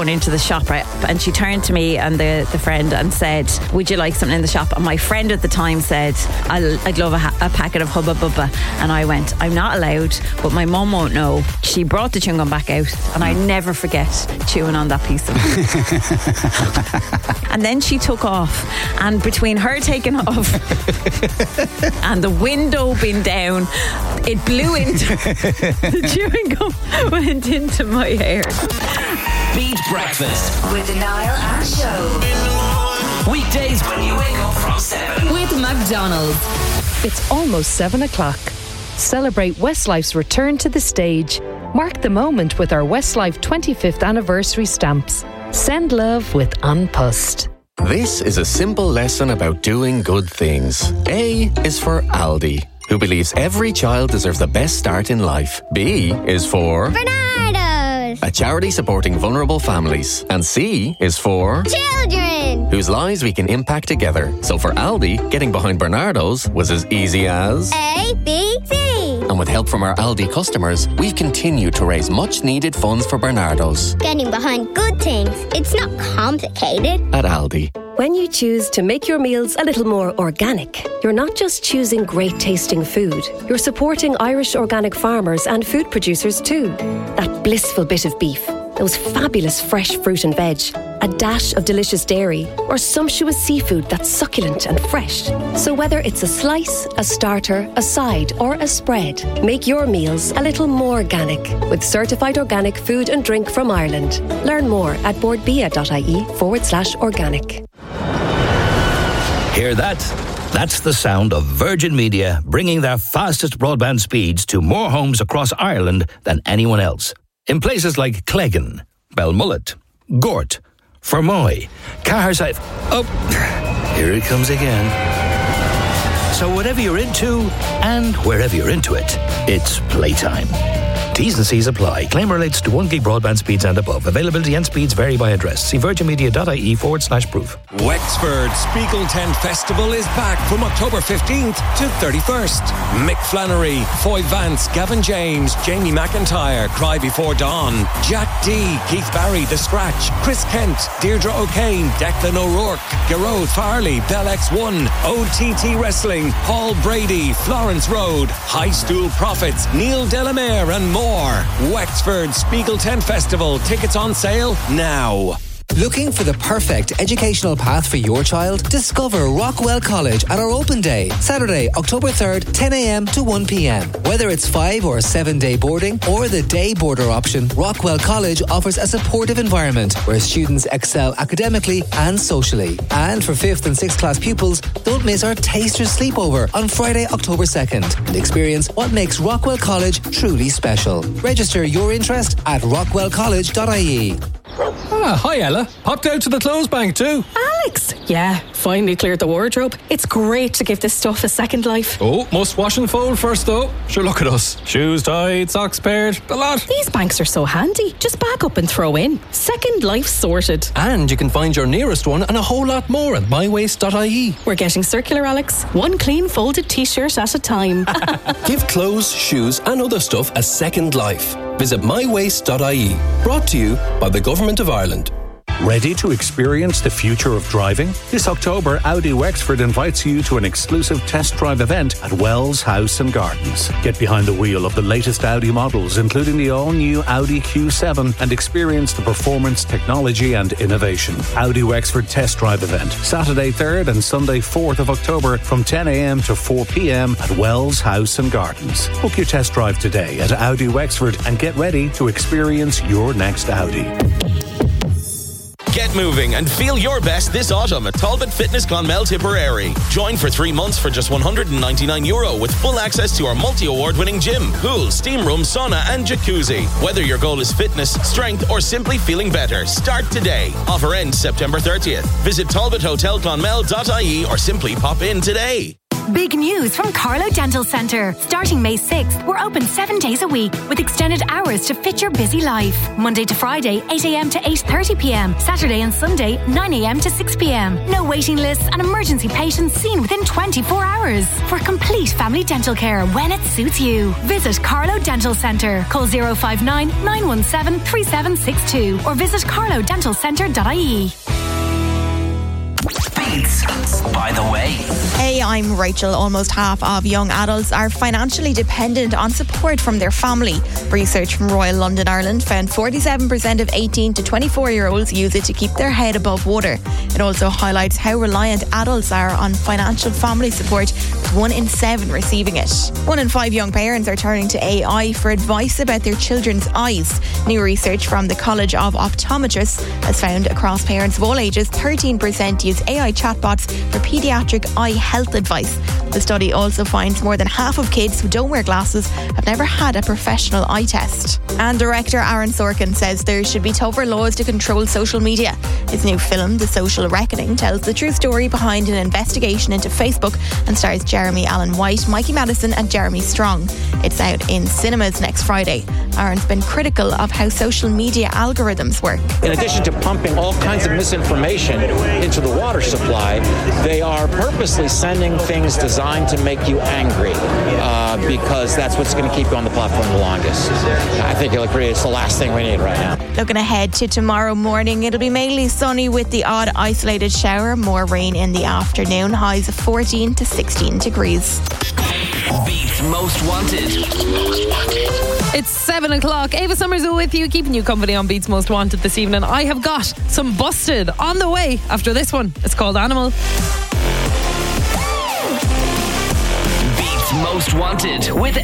going into the shop, right? And she turned to me and the friend and said, would you like something in the shop? And my friend at the time said, I'd love a packet of Hubba Bubba. And I went, I'm not allowed, but my mum won't know. She brought the chewing gum back out, and I never forget chewing on that piece of it. And then she took off, and between her taking off and the window being down, it blew into the chewing gum went into my hair. Beat Breakfast with Niall and Show. Weekdays when you wake up from 7 with McDonald's. It's almost 7 o'clock. Celebrate Westlife's return to the stage. Mark the moment with our Westlife 25th anniversary stamps. Send love with An Post. This is a simple lesson about doing good things. A is for Aldi, who believes every child deserves the best start in life. B is for Bernardo's, a charity supporting vulnerable families. And C is for children, whose lives we can impact together. So for Aldi, getting behind Bernardo's was as easy as A, B, C. And with help from our Aldi customers, we've continued to raise much needed funds for Bernardo's. Getting behind good things, it's not complicated. At Aldi. When you choose to make your meals a little more organic, you're not just choosing great tasting food, you're supporting Irish organic farmers and food producers too. That blissful bit of beef, those fabulous fresh fruit and veg, a dash of delicious dairy, or sumptuous seafood that's succulent and fresh. So whether it's a slice, a starter, a side, or a spread, make your meals a little more organic with certified organic food and drink from Ireland. Learn more at boardbia.ie/organic. Hear that? That's the sound of Virgin Media bringing their fastest broadband speeds to more homes across Ireland than anyone else. In places like Cleggan, Belmullet, Gort, Fermoy, Caherside... Oh, here it comes again. So whatever you're into and wherever you're into it, it's playtime. T's and C's apply. Claim relates to 1 gig broadband speeds and above. Availability and speeds vary by address. See virginmedia.ie/proof. Wexford Spiegel Tent Festival is back from October 15th to 31st. Mick Flannery, Foy Vance, Gavin James, Jamie McIntyre, Cry Before Dawn, Jack D, Keith Barry, The Scratch, Chris Kent, Deirdre O'Kane, Declan O'Rourke, Gearóid Farley, Bell X1, OTT Wrestling, Paul Brady, Florence Road, High Stool Prophets, Neil Delamere and more. Wexford Spiegel Tent Festival. Tickets on sale now. Looking for the perfect educational path for your child? Discover Rockwell College at our open day, Saturday, October 3rd, 10 a.m. to 1 p.m. Whether it's 5 or 7 day boarding or the day boarder option, Rockwell College offers a supportive environment where students excel academically and socially. And for 5th and 6th class pupils, don't miss our Taster Sleepover on Friday, October 2nd and experience what makes Rockwell College truly special. Register your interest at rockwellcollege.ie. Hi Ella. Popped out to the clothes bank too. Alex! Yeah, finally cleared the wardrobe. It's great to give this stuff a second life. Oh, must wash and fold first though. Sure, look at us. Shoes tied, socks paired, the lot. These banks are so handy. Just back up and throw in. Second life sorted. And you can find your nearest one and a whole lot more at mywaste.ie. We're getting circular, Alex. One clean folded t-shirt at a time. Give clothes, shoes and other stuff a second life. Visit mywaste.ie. Brought to you by the Government of Ireland. Ready to experience the future of driving? This October, Audi Wexford invites you to an exclusive test drive event at Wells House and Gardens. Get behind the wheel of the latest Audi models, including the all-new Audi Q7, and experience the performance, technology and innovation. Audi Wexford test drive event, Saturday 3rd and Sunday 4th of October from 10 a.m. to 4 p.m. at Wells House and Gardens. Book your test drive today at Audi Wexford and get ready to experience your next Audi. Get moving and feel your best this autumn at Talbot Fitness Clonmel Tipperary. Join for 3 months for just €199 with full access to our multi-award-winning gym, pool, steam room, sauna and jacuzzi. Whether your goal is fitness, strength or simply feeling better, start today. Offer ends September 30th. Visit talbothotelclonmel.ie or simply pop in today. Big news from Carlo Dental Centre. Starting May 6th, we're open 7 days a week with extended hours to fit your busy life. Monday to Friday, 8 a.m. to 8:30 p.m. Saturday and Sunday, 9 a.m. to 6 p.m. No waiting lists and emergency patients seen within 24 hours. For complete family dental care when it suits you. Visit Carlo Dental Centre. Call 059 917 3762 or visit carlodentalcentre.ie. Beats by the way. Hey, I'm Rachel. Almost half of young adults are financially dependent on support from their family. Research from Royal London, Ireland found 47% of 18 to 24-year-olds use it to keep their head above water. It also highlights how reliant adults are on financial family support, with 1 in 7 receiving it. 1 in 5 young parents are turning to AI for advice about their children's eyes. New research from the College of Optometrists has found across parents of all ages, 13% use AI chatbots for paediatric eye health advice. The study also finds more than half of kids who don't wear glasses have never had a professional eye test. And director Aaron Sorkin says there should be tougher laws to control social media. His new film, The Social Reckoning, tells the true story behind an investigation into Facebook and stars Jeremy Allen White, Mikey Madison and Jeremy Strong. It's out in cinemas next Friday. Aaron's been critical of how social media algorithms work. In addition to pumping all kinds of misinformation into the water supply, they are purposely sending things designed to make you angry because that's what's going to keep you on the platform the longest. I think it's the last thing we need right now. Looking ahead to tomorrow morning, it'll be mainly sunny with the odd isolated shower, more rain in the afternoon, highs of 14 to 16 degrees. Beats Most Wanted. It's 7 o'clock. Ava Summers with you, keeping you company on Beats Most Wanted this evening. I have got some Busted on the way after this one. It's called Animal. Beats Most Wanted with